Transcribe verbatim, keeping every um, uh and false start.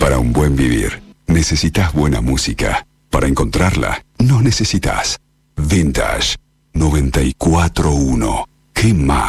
Para un buen vivir, necesitas buena música. Para encontrarla, no necesitas. Vintage noventa y cuatro punto uno. ¿Qué más?